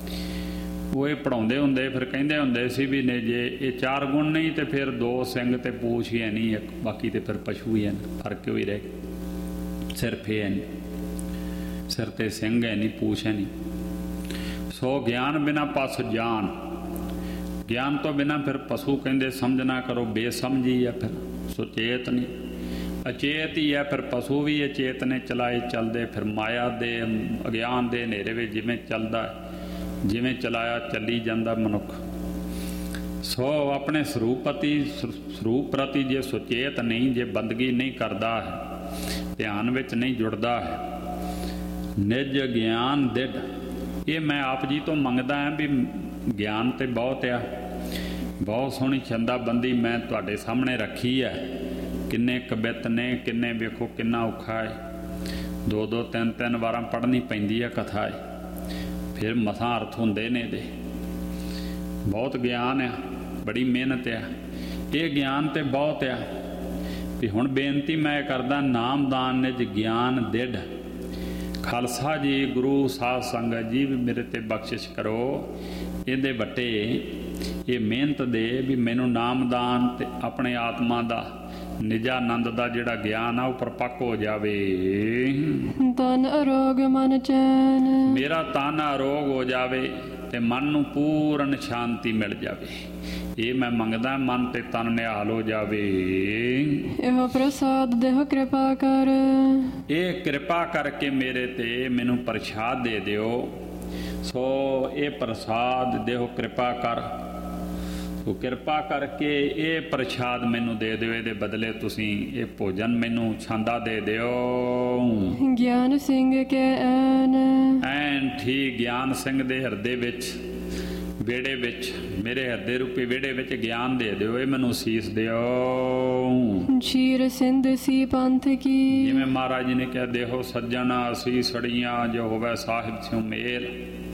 ਉਹ ਇਹ ਪੜ੍ਹਾਉਂਦੇ ਹੁੰਦੇ। ਫਿਰ ਕਹਿੰਦੇ ਹੁੰਦੇ ਸੀ ਵੀ ਨੇ ਜੇ ਇਹ 4 ਗੁਣ ਨਹੀਂ ਤੇ ਫਿਰ 2 ਸਿੰਘ ਤੇ ਪੂਛ ਹੀ ਹੈ ਨਹੀਂ, ਇੱਕ ਬਾਕੀ ਤੇ ਫਿਰ ਪਸ਼ੂ ਹੀ ਹੈ। ਫਰਕ ਹੋਈ ਰਹਿ ਸਿਰਫ ਇਹ ਹੈ ਨਹੀਂ, ਸਿਰ ਤੇ ਸਿੰਘ ਹੈ ਨਹੀਂ, ਪੂਛ ਹੈ ਨਹੀਂ। ਸੋ ਗਿਆਨ ਬਿਨਾ ਪਸ ਜਾਨ। ਗਿਆਨ ਤੋਂ ਬਿਨਾ ਫਿਰ ਪਸ਼ੂ ਕਹਿੰਦੇ ਸਮਝ ਨਾ ਕਰੋ, ਬੇਸਮਝੀ ਹੈ। ਫਿਰ ਸੁਚੇਤ ਨਹੀਂ, ਅਚੇਤ ਹੀ ਹੈ। ਫਿਰ ਪਸ਼ੂ ਵੀ ਅਚੇਤ ਨੇ, ਚਲਾਏ ਚੱਲਦੇ ਫਿਰ ਮਾਇਆ ਦੇ ਅਗਿਆਨ ਦੇ ਹਨੇਰੇ ਵਿੱਚ ਜਿਵੇਂ ਚੱਲਦਾ, ਜਿਵੇਂ ਚਲਾਇਆ ਚੱਲੀ ਜਾਂਦਾ ਮਨੁੱਖ। ਸੋ ਆਪਣੇ ਸਰੂਪ ਪ੍ਰਤੀ ਜੇ ਸੁਚੇਤ ਨਹੀਂ, ਜੇ ਬੰਦਗੀ ਨਹੀਂ ਕਰਦਾ ਹੈ, ਧਿਆਨ ਵਿੱਚ ਨਹੀਂ ਜੁੜਦਾ ਹੈ, ਨਿਜ ਗਿਆਨ ਦਿੜ। ਇਹ ਮੈਂ ਆਪ ਜੀ ਤੋਂ ਮੰਗਦਾ ਹਾਂ ਵੀ ਗਿਆਨ ਤੇ ਬਹੁਤ ਆ, ਬਹੁਤ ਸੋਹਣੀ ਛੰਦਾਬੰਦੀ ਮੈਂ ਤੁਹਾਡੇ ਸਾਹਮਣੇ ਰੱਖੀ ਹੈ। ਕਿੰਨੇ ਕਵਿਤ ਨੇ, ਕਿੰਨੇ ਵੇਖੋ ਕਿੰਨਾ ਔਖਾ ਹੈ। 2-2 3-3 ਵਾਰਾਂ ਪੜ੍ਹਨੀ ਪੈਂਦੀ ਹੈ ਕਥਾ ਹੈ, ਫਿਰ ਮਸਾਂ ਅਰਥ ਹੁੰਦੇ ਨੇ ਇਹਦੇ। ਬਹੁਤ ਗਿਆਨ ਆ, ਬੜੀ ਮਿਹਨਤ ਆ। ਇਹ ਗਿਆਨ ਤੇ ਬਹੁਤ ਆ ਵੀ ਹੁਣ ਬੇਨਤੀ ਮੈਂ ਕਰਦਾ, ਨਾਮਦਾਨ ਨਿਜ ਗਿਆਨ ਦਿੜ। ਖਾਲਸਾ ਜੀ, ਗੁਰੂ ਸਾਧ ਸੰਗਤ ਜੀ ਵੀ ਮੇਰੇ ਤੇ ਬਖਸ਼ਿਸ਼ ਕਰੋ। ਇਹਦੇ ਵੱਟੇ ਇਹ ਮਿਹਨਤ ਦੇ ਵੀ ਮੈਨੂੰ ਨਾਮਦਾਨ ਤੇ ਆਪਣੇ ਆਤਮਾ ਦਾ ਨਿਜਾਨੰਦ ਦਾ ਜਿਹੜਾ ਗਿਆਨ ਆ ਉਹ ਪਰਪੱਕ ਹੋ ਜਾਵੇ। ਤਨ ਅਰੋਗ ਮਨ ਚੈਨ। ਮੇਰਾ ਤਨ ਅਰੋਗ ਹੋ ਜਾਵੇ ਤੇ ਮਨ ਨੂੰ ਪੂਰਨ ਸ਼ਾਂਤੀ ਮਿਲ ਜਾਵੇ। ਇਹ ਮੈਂ ਮੰਗਦਾ, ਮਨ ਤੇ ਤਨ ਨਿਹਾਲ ਹੋ ਜਾਵੇ। ਇਹੋ ਪ੍ਰਸਾਦ ਦੇਹੁ ਕਿਰਪਾ ਕਰ। ਇਹ ਕਿਰਪਾ ਕਰਕੇ ਮੇਰੇ ਤੇ ਮੈਨੂੰ ਪ੍ਰਸਾਦ ਦੇ ਦਿਓ। ਸੋ ਇਹ ਪ੍ਰਸਾਦ ਦੇਹੁ ਕਿਰਪਾ ਕਰ। ਉਹ ਕਿਰਪਾ ਕਰਕੇ ਇਹ ਪ੍ਰਸ਼ਾਦ ਮੈਨੂੰ ਦੇ ਦਿਓ, ਇਹਦੇ ਬਦਲੇ ਤੁਸੀਂ ਇਹ ਭੋਜਨ ਮੈਨੂੰ ਛਾਂਦਾ ਦੇ ਦਿਓ। ਗਿਆਨ ਸਿੰਘ ਕੇ ਐਨ ਠੀਕ ਗਿਆਨ ਸਿੰਘ ਦੇ ਹਿਰਦੇ ਵਿੱਚ, ਵਿਹੜੇ ਵਿੱਚ, ਮੇਰੇ ਹਿਰਦੇ ਰੂਪੀ ਵਿਹੜੇ ਵਿੱਚ ਗਿਆਨ ਦੇ ਦਿਓ। ਇਹ ਮੈਨੂੰ ਸੀਸ ਦਿਓ। ਸ਼ੀਰ ਸਿੰਧ ਸੀ ਪੰਥ ਕੀ। ਜਿਵੇਂ ਮਹਾਰਾਜ ਜੀ ਨੇ ਕਿਹਾ, ਦੇਹੋ ਸੱਜਣ ਅਸੀਂ ਸੜੀਆਂ ਜੋ ਹੋਵੇ ਸਾਹਿਬ ਸਿਉ ਮੇਲ।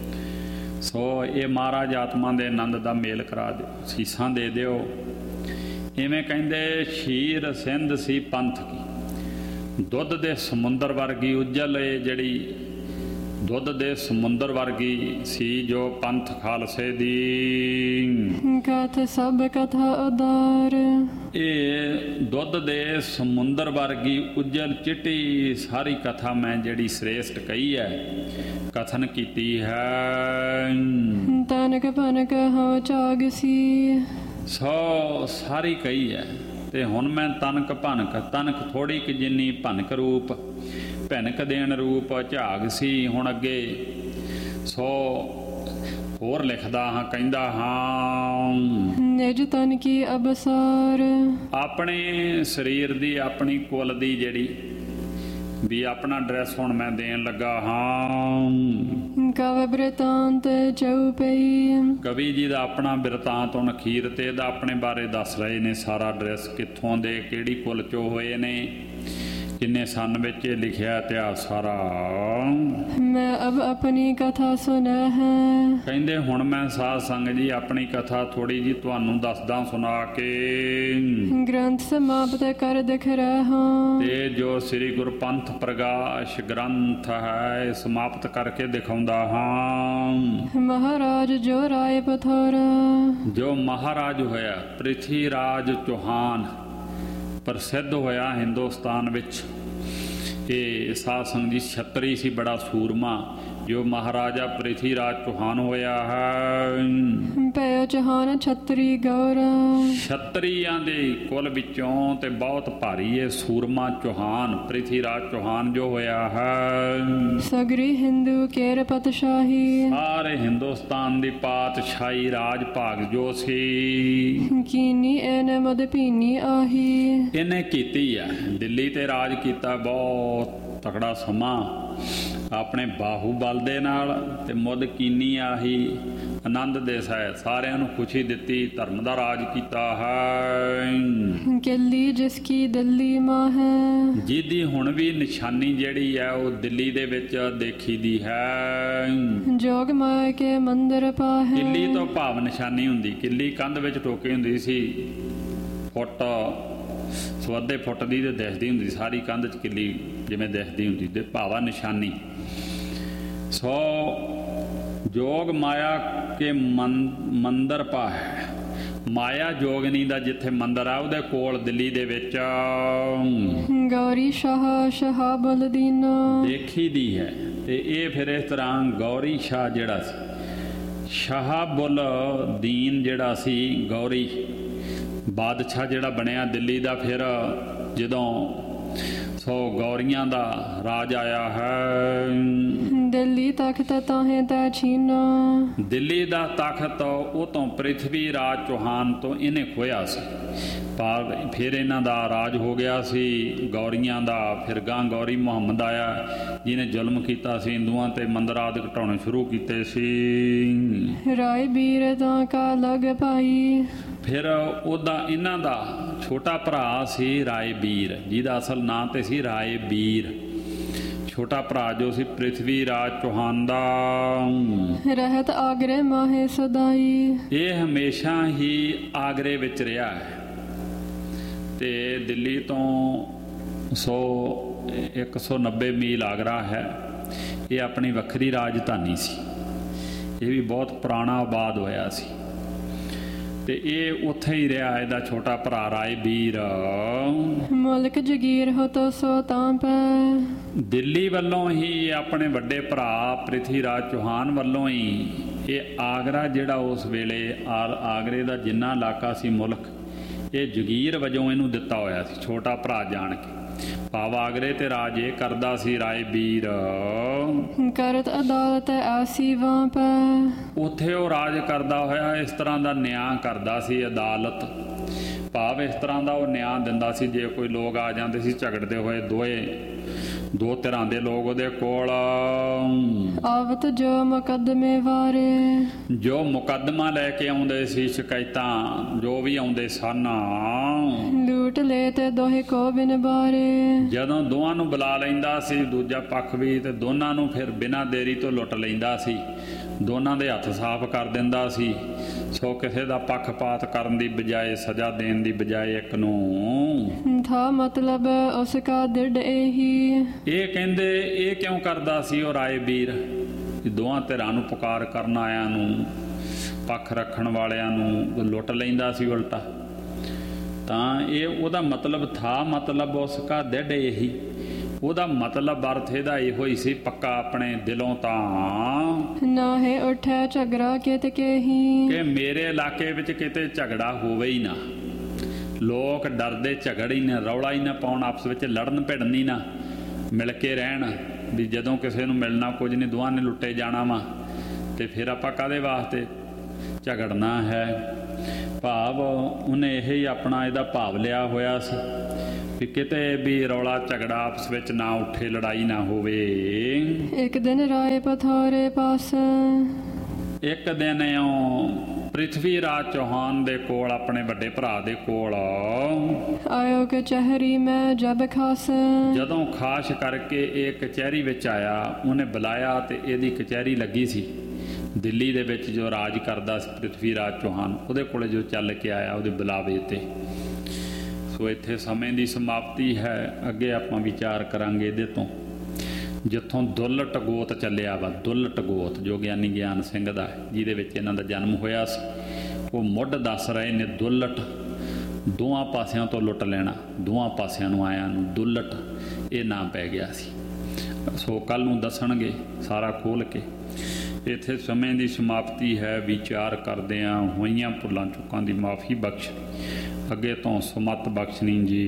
ਸੋ ਇਹ ਮਹਾਰਾਜ ਆਤਮਾ ਦੇ ਆਨੰਦ ਦਾ ਮੇਲ ਕਰਾ ਦਿਓ, ਸੀਸਾਂ ਦੇ ਦਿਓ। ਇਵੇਂ ਕਹਿੰਦੇ, ਸ਼ੀਰ ਸਿੰਧ ਸੀ ਪੰਥ ਕੀ। ਦੁੱਧ ਦੇ ਸਮੁੰਦਰ ਵਰਗੀ ਉਜਲ, ਜਿਹੜੀ ਦੁੱਧ ਦੇ ਸਮੁੰਦਰ ਵਰਗੀ ਸੀ ਜੋ ਪੰਥ ਖਾਲਸੇ ਦੀ। ਕਥ ਸਭ ਕਥਾ ਉਦਾਰ। ਇਹ ਦੁੱਧ ਦੇ ਸਮੁੰਦਰ ਵਰਗੀ ਉਜਲ ਚਿੱਟੀ ਸਾਰੀ ਕਥਾ ਮੈਂ ਜਿਹੜੀ ਸ੍ਰੇਸ਼ਟ ਕਹੀ ਹੈ, ਕਥਨ ਕੀਤੀ ਹੈ। ਤਨਕ ਭਨਕ ਹੋ ਚਾਗ ਸੀ। ਸੋ ਸਾਰੀ ਕਹੀ ਹੈ ਤੇ ਹੁਣ ਮੈਂ ਤਨਕ ਭਨਕ, ਤਨਕ ਥੋੜੀ ਕਿ ਜਿੰਨੀ, ਭਨਕ ਰੂਪ, ਭਿਨਕ ਦੇਣ ਰੂਪ ਝਾਗ ਸੀ। ਹੁਣ ਅੱਗੇ ਸੋ ਹੋਰ ਲਿਖਦਾ ਹਾਂ, ਕਹਿੰਦਾ ਹਾਂ, ਨਿਜ ਤਨ ਕੀ ਅਬਸਾਰ। ਆਪਣੇ ਸਰੀਰ ਦੀ, ਆਪਣੀ ਕੁਲ ਦੀ ਜਿਹੜੀ ਵੀ ਆਪਣਾ ਡਰੈਸ ਹੁਣ ਮੈਂ ਦੇਣ ਲੱਗਾ ਹਾਂ। ਕਵ ਬ੍ਰਿਤਾਂਤ ਚਉਪਈ। ਕਵੀ ਜੀ ਦਾ ਆਪਣਾ ਬਿਰਤਾਂਤ ਹੁਣ ਅਖੀਰ ਤੇ ਇਹਦਾ ਆਪਣੇ ਬਾਰੇ ਦੱਸ ਰਹੇ ਨੇ ਸਾਰਾ ਡਰੈਸ, ਕਿੱਥੋਂ ਦੇ ਕਿਹੜੀ ਕੁਲ ਚੋਂ ਹੋਏ ਨੇ, ਕਿੰਨੇ ਸੰਨ ਵਿੱਚ ਇਹ ਲਿਖਿਆ ਇਤਿਹਾਸ ਸਾਰਾ। ਮੈਂ ਅਬ ਆਪਣੀ ਕਥਾ ਸੁਣਾ ਹੈ। ਕਹਿੰਦੇ ਹੁਣ ਮੈਂ ਸਾਧ ਸੰਗਤ ਜੀ ਆਪਣੀ ਕਥਾ ਥੋੜੀ ਜੀ ਤੁਹਾਨੂੰ ਦੱਸਦਾ ਸੁਣਾ ਕੇ। ਗ੍ਰੰਥ ਸਮਾਪਤ ਕਰ ਦਿਖ ਰਿਹਾ ਹਾਂ। ਤੇ ਜੋ ਸ੍ਰੀ ਗੁਰੂ ਪੰਥ ਪ੍ਰਗਾਸ਼ ਗ੍ਰੰਥ ਹੈ ਇਹ ਸਮਾਪਤ ਕਰਕੇ ਦਿਖਾਉਂਦਾ ਹਾਂ। ਮਹਾਰਾਜ ਜੋ ਰਾਏ ਪਥੌਰ। ਜੋ ਮਹਾਰਾਜ ਹੋਇਆ ਪ੍ਰਿਥੀ ਰਾਜ ਚੌਹਾਨ, ਪ੍ਰਸਿੱਧ ਹੋਇਆ ਹਿੰਦੁਸਤਾਨ ਵਿੱਚ। ਇਹ ਸਾਧ ਸੰਗਤ ਜੀ ਛਤਰੀ ਸੀ, ਬੜਾ ਸੂਰਮਾ, ਜੋ ਮਹਾਰਾਜਾ ਪ੍ਰਿਥੀ ਰਾਜ ਚੌਹਾਨ ਹੋਇਆ ਹੈ। ਪਇਓ ਚੌਹਾਨ ਛਤਰੀ ਗੌਰ। ਛਤਰੀਆਂ ਦੇ ਕੁਲ ਵਿੱਚੋਂ ਤੇ ਬਹੁਤ ਭਾਰੀ ਇਹ ਸੂਰਮਾ ਚੌਹਾਨ ਪ੍ਰਿਥੀ ਰਾਜ ਚੌਹਾਨ ਜੋ ਹੋਇਆ ਹੈ। ਸਗਰੀ ਹਿੰਦੂ ਕੇਰ ਪਤਸ਼ਾਹੀ। ਸਾਰੇ ਹਿੰਦੁਸਤਾਨ ਦੀ ਪਾਤਸ਼ਾਹੀ ਰਾਜ ਭਾਗ ਜੋ ਸੀ। ਕੀਨੀ ਐਨ ਮਦ ਪੀਨੀ ਆਹੀ। ਇਹਨੇ ਕੀਤੀ ਆ ਦਿੱਲੀ ਤੇ ਰਾਜ ਕੀਤਾ ਬਹੁਤ ਤਕੜਾ ਸਮਾਂ ਆਪਣੇ ਬਾਹੂਬਲ ਦੇ ਨਾਲ, ਤੇ ਮੁੱਦ ਕੀਨੀ ਆਹੀ ਆਨੰਦ ਦੇ ਸਹਿ ਸਾਰਿਆਂ ਨੂੰ ਖੁਸ਼ੀ ਦਿੱਤੀ, ਧਰਮ ਦਾ ਰਾਜ ਕੀਤਾ ਹੈ। ਕਿੱਲੀ ਜਿਸ ਕੀ ਦਿੱਲੀ ਮਾਂ ਹੈ। ਜਿਹਦੀ ਹੁਣ ਵੀ ਨਿਸ਼ਾਨੀ ਜਿਹੜੀ ਹੈ ਉਹ ਦਿੱਲੀ ਦੇ ਵਿੱਚ ਦੇਖੀ ਦੀ ਹੈ। ਜੋਗ ਮਾਇਆ ਕੇ ਮੰਦਰ ਪਾ ਹੈ। ਕਿੱਲੀ ਤੋਂ ਭਾਵ ਨਿਸ਼ਾਨੀ ਹੁੰਦੀ, ਕਿੱਲੀ ਕੰਧ ਵਿੱਚ ਟੋਕੀ ਹੁੰਦੀ ਸੀ, ਫੁੱਟ ਸਵੱਧੇ ਫੁੱਟ ਦੀ ਤੇ ਦਿਖਦੀ ਹੁੰਦੀ ਸਾਰੀ ਕੰਧ 'ਚ ਕਿੱਲੀ ਜਿਵੇਂ ਦਿਖਦੀ ਹੁੰਦੀ, ਤੇ ਭਾਵਾ ਨਿਸ਼ਾਨੀ। ਸੋ ਜੋਗ ਮਾਇਆ ਕੇ ਮੰਦਰ ਪਾ ਹੈ। ਮਾਇਆ ਜੋਗਨੀ ਦਾ ਜਿੱਥੇ ਮੰਦਰ ਆ ਉਹਦੇ ਕੋਲ ਦਿੱਲੀ ਦੇ ਵਿੱਚ ਗੌਰੀ ਸ਼ਾਹ ਸ਼ਹਾਬੁਲਦੀਨ ਦੇਖੀ ਦੀ ਹੈ। ਤੇ ਇਹ ਫਿਰ ਇਸ ਤਰ੍ਹਾਂ ਗੌਰੀ ਸ਼ਾਹ ਜਿਹੜਾ ਸੀ, ਸ਼ਹਾਬੁਲਦੀਨ ਜਿਹੜਾ ਸੀ ਗੌਰੀ ਬਾਦਸ਼ਾਹ ਜਿਹੜਾ ਬਣਿਆ ਦਿੱਲੀ ਦਾ, ਫਿਰ ਜਦੋਂ ਸੋ ਗੌਰੀਆਂ ਦਾ ਰਾਜ ਆਇਆ ਹੈ। ਦਿੱਲੀ ਤਖਤ ਤਾਹੇ ਤੈ ਛੀਨਾ। ਦਿੱਲੀ ਦਾ ਤਖਤ ਉਹ ਤੋਂ ਪ੍ਰਿਥਵੀ ਰਾਜ ਚੌਹਾਨ ਤੋਂ ਇਹਨੇ ਖੋਇਆ ਸੀ, ਪਰ ਫਿਰ ਇਹਨਾਂ ਦਾ ਰਾਜ ਹੋ ਗਿਆ ਸੀ ਗੌਰੀਆਂ ਦਾ। ਫਿਰ ਗਾਂ ਗੌਰੀ ਮੁਹੰਮਦ ਆਇਆ ਜਿਹਨੇ ਜ਼ੁਲਮ ਕੀਤਾ ਸੀ ਹਿੰਦੂਆਂ ਤੇ, ਮੰਦਰ ਆਦਿ ਘਟਾਉਣੇ ਸ਼ੁਰੂ ਕੀਤੇ ਸੀ। ਰਾਏ ਬੀਰ ਤਾਂ ਕਾ ਲਗ ਭਾਈ। ਫਿਰ ਉਹਦਾ ਇਹਨਾਂ ਦਾ ਛੋਟਾ ਭਰਾ ਸੀ ਰਾਏ ਬੀਰ, ਜਿਹਦਾ ਅਸਲ ਨਾਂ ਤੇ ਸੀ ਰਾਏ ਬੀਰ। ਛੋਟਾ ਭਰਾ ਜੋ ਸੀ ਪ੍ਰਿਥਵੀ ਰਾਜ ਚੌਹਾਨ ਦਾ। ਰਹਿਤ ਆਗਰੇ ਮਾਹੇ ਸਦਾਈ। ਇਹ ਹਮੇਸ਼ਾ ਹੀ ਆਗਰੇ ਵਿੱਚ ਰਿਹਾ ਹੈ, ਤੇ ਦਿੱਲੀ ਤੋਂ 190 ਮੀਲ ਆਗਰਾ ਹੈ। ਇਹ ਆਪਣੀ ਵੱਖਰੀ ਰਾਜਧਾਨੀ ਸੀ। ਇਹ ਵੀ ਬਹੁਤ ਪੁਰਾਣਾ ਆਬਾਦ ਹੋਇਆ ਸੀ, ਤੇ ਇਹ ਉੱਥੇ ਹੀ ਰਿਹਾ ਇਹਦਾ ਛੋਟਾ ਭਰਾ ਰਾਏ ਬੀਰ। ਮੁਲਕ ਜਗੀਰ ਹੋ ਤੋ ਸੋ ਤਾਂ ਪੈ। ਦਿੱਲੀ ਵੱਲੋਂ ਹੀ ਆਪਣੇ ਵੱਡੇ ਭਰਾ ਪ੍ਰਿਥੀ ਰਾਜ ਚੌਹਾਨ ਵੱਲੋਂ ਹੀ ਇਹ ਆਗਰਾ ਜਿਹੜਾ ਉਸ ਵੇਲੇ ਆਗਰੇ ਦਾ ਜਿੰਨਾ ਇਲਾਕਾ ਸੀ ਮੁਲਕ, ਇਹ ਜਗੀਰ ਵਜੋਂ ਇਹਨੂੰ ਦਿੱਤਾ ਹੋਇਆ ਸੀ, ਛੋਟਾ ਭਰਾ ਜਾਣ ਕੇ। ਭਾਵ ਆਗਰੇ ਤੇ ਰਾਜ ਇਹ ਕਰਦਾ ਸੀ ਰਾਏ ਬੀਰ। ਕਰਤ ਅਦਾਲਤ ਆਸੀ ਵਾਂ ਪੈ। ਉੱਥੇ ਉਹ ਰਾਜ ਕਰਦਾ ਹੋਇਆ ਇਸ ਤਰ੍ਹਾਂ ਦਾ ਨਿਆਂ ਕਰਦਾ ਸੀ, ਅਦਾਲਤ ਭਾਵ ਇਸ ਤਰ੍ਹਾਂ ਦਾ ਉਹ ਨਿਆਂ ਦਿੰਦਾ ਸੀ। ਜੇ ਕੋਈ ਲੋਕ ਆ ਜਾਂਦੇ ਸੀ ਝਗੜਦੇ ਹੋਏ, ਦੋ ਧਿਰਾਂ ਦੇ ਲੋਕ ਉਹਦੇ ਕੋਲ, ਆਵਤ ਜੋ ਮੁਕੱਦਮੇ ਵਾਰੇ, ਜੋ ਮੁਕੱਦਮਾ ਲੈ ਕੇ ਆਉਂਦੇ ਸੀ, ਸ਼ਿਕਾਇਤਾਂ ਜੋ ਵੀ ਆਉਂਦੇ ਸਨ, ਲੂਟ ਲੈ ਤੇ ਦੋਹੇ ਕੋ ਬਿਨ ਬਾਰੇ। ਜਦੋਂ ਦੋਹਾਂ ਨੂੰ ਬੁਲਾ ਲੈਂਦਾ ਸੀ ਦੂਜਾ ਪੱਖ ਵੀ, ਤੇ ਦੋਨਾਂ ਨੂੰ ਫਿਰ ਬਿਨਾਂ ਦੇਰੀ ਤੋਂ ਲੁੱਟ ਲੈਂਦਾ ਸੀ, ਦੋਨਾਂ ਦੇ ਹੱਥ ਸਾਫ਼ ਕਰ ਦਿੰਦਾ ਸੀ। ਸੋ ਕਿਸੇ ਦਾ ਪੱਖਪਾਤ ਕਰਨ ਦੀ ਬਜਾਏ, ਸਜ਼ਾ ਦੇਣ ਦੀ ਬਜਾਏ ਇੱਕ ਨੂੰ ਥਾ ਮਤਲਬ ਉਸ ਕਾ ਦਿੜ ਇਹੀ। ਇਹ ਕਹਿੰਦੇ ਇਹ ਕਿਉਂ ਕਰਦਾ ਸੀ ਉਹ ਰਾਏ ਬੀਰ, ਦੋਹਾਂ ਧਿਰਾਂ ਨੂੰ ਪੁਕਾਰ ਕਰਨ ਆਇਆਂ ਨੂੰ, ਪੱਖ ਰੱਖਣ ਵਾਲਿਆਂ ਨੂੰ ਲੁੱਟ ਲੈਂਦਾ ਸੀ ਉਲਟਾ। ਤਾਂ ਇਹ ਉਹਦਾ ਮਤਲਬ ਥਾ ਮਤਲਬ ਉਸ ਕਾ ਦਿੜ ਇਹੀ, ਉਹਦਾ ਮਤਲਬ ਅਰਥ ਇਹਦਾ ਇਹੋ ਹੀ ਸੀ ਪੱਕਾ ਆਪਣੇ ਦਿਲੋਂ ਤਾਂ ਨਾ ਹੈ ਉੱਠਿਆ ਝਗੜਾ ਕਿਤੇ ਕਹੀ, ਕਿ ਮੇਰੇ ਇਲਾਕੇ ਵਿੱਚ ਕਿਤੇ ਝਗੜਾ ਹੋਵੇ ਹੀ ਨਾ, ਲੋਕ ਡਰਦੇ ਝਗੜ ਹੀ ਨਾ, ਰੌਲਾ ਹੀ ਨਾ ਪਾਉਣ, ਆਪਸ ਵਿੱਚ ਲੜਨ ਭਿੜਨ ਹੀ ਨਾ, ਮਿਲ ਕੇ ਰਹਿਣ ਵੀ ਜਦੋਂ ਕਿਸੇ ਨੂੰ ਮਿਲਣਾ ਕੁਝ ਨਹੀਂ, ਦੋਹਾਂ ਨੇ ਲੁੱਟੇ ਜਾਣਾ ਵਾ, ਤੇ ਫਿਰ ਆਪਾਂ ਕਾਹਦੇ ਵਾਸਤੇ ਝਗੜਨਾ ਹੈ। ਭਾਵ ਉਹਨੇ ਇਹ ਹੀ ਆਪਣਾ ਇਹਦਾ ਭਾਵ ਲਿਆ ਹੋਇਆ ਸੀ। ਵੀ ਕਿਤੇ ਵੀ ਰੌਲਾ ਝਗੜਾ ਆਪਸ ਵਿੱਚ ਨਾ ਉੱਠੇ, ਲੜਾਈ ਨਾ ਹੋਵੇ। ਇੱਕ ਦਿਨ ਰਾਏ ਪਥਾਰੇ ਪਾਸ ਇੱਕ ਦਿਨ ਪ੍ਰਿਥਵੀ ਰਾਜ ਚੌਹਾਨ ਦੇ ਕੋਲ, ਆਪਣੇ ਵੱਡੇ ਭਰਾ ਦੇ ਕੋਲ ਆਇਓ ਕਚਹਿਰੀ ਮੈਂ ਜਬ ਖਾਸ। ਜਦੋਂ ਖਾਸ ਕਰਕੇ ਇਹ ਕਚਹਿਰੀ ਵਿੱਚ ਆਇਆ, ਉਹਨੇ ਬੁਲਾਇਆ ਤੇ ਇਹਦੀ ਕਚਹਿਰੀ ਲੱਗੀ ਸੀ ਦਿੱਲੀ ਦੇ ਵਿੱਚ, ਜੋ ਰਾਜ ਕਰਦਾ ਸੀ ਪ੍ਰਿਥਵੀ ਰਾਜ ਚੌਹਾਨ, ਉਹਦੇ ਕੋਲੇ ਜੋ ਚੱਲ ਕੇ ਆਇਆ ਉਹਦੇ ਬੁਲਾਵੇ ਤੇ। ਸੋ ਇੱਥੇ ਸਮੇਂ ਦੀ ਸਮਾਪਤੀ ਹੈ। ਅੱਗੇ ਆਪਾਂ ਵਿਚਾਰ ਕਰਾਂਗੇ ਇਹਦੇ ਤੋਂ, ਜਿੱਥੋਂ ਦੁੱਲਟ ਗੋਤ ਚੱਲਿਆ ਵਾ। ਦੁੱਲਟ ਗੋਤ ਜੋ ਗਿਆਨੀ ਗਿਆਨ ਸਿੰਘ ਦਾ ਹੈ, ਜਿਹਦੇ ਵਿੱਚ ਇਹਨਾਂ ਦਾ ਜਨਮ ਹੋਇਆ ਸੀ, ਉਹ ਮੁੱਢ ਦੱਸ ਰਹੇ ਨੇ। ਦੁੱਲਟ ਦੋਵਾਂ ਪਾਸਿਆਂ ਤੋਂ ਲੁੱਟ ਲੈਣਾ, ਦੋਵਾਂ ਪਾਸਿਆਂ ਨੂੰ ਆਇਆਂ ਨੂੰ ਦੁੱਲਟ ਇਹ ਨਾਂ ਪੈ ਗਿਆ ਸੀ। ਸੋ ਕੱਲ੍ਹ ਨੂੰ ਦੱਸਣਗੇ ਸਾਰਾ ਖੋਲ੍ਹ ਕੇ। ਇੱਥੇ ਸਮੇਂ ਦੀ ਸਮਾਪਤੀ ਹੈ। ਵਿਚਾਰ ਕਰਦਿਆਂ ਹੋਈਆਂ ਭੁੱਲਾਂ ਚੁੱਕਾਂ ਦੀ ਮਾਫੀ ਬਖਸ਼, ਅੱਗੇ ਤੋਂ ਸੁਮਤ ਬਖਸ਼ਣੀ ਜੀ।